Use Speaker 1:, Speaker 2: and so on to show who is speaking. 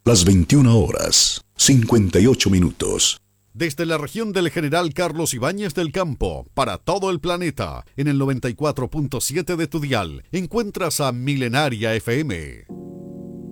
Speaker 1: Las 21 horas, 58 minutos.
Speaker 2: Desde la región del General Carlos Ibáñez del Campo, para todo el planeta, en el 94.7 de tu dial, encuentras a Milenaria FM.